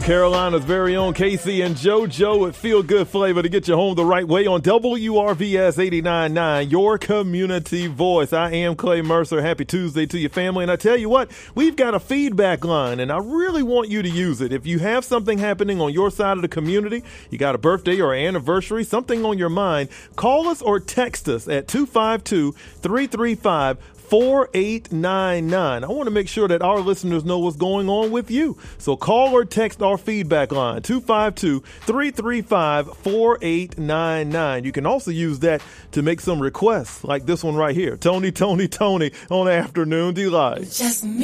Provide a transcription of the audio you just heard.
Carolina's very own Casey and JoJo with Feel Good Flavor to get you home the right way on WRVS 89.9, your community voice. I am Clay Mercer. Happy Tuesday to your family. And I tell you what, we've got a feedback line, and I really want you to use it. If you have something happening on your side of the community, you got a birthday or anniversary, something on your mind, call us or text us at 252-335-4899. I want to make sure that our listeners know what's going on with you. So call or text our feedback line, 252-335-4899. You can also use that to make some requests like this one right here. Tony on Afternoon Delight.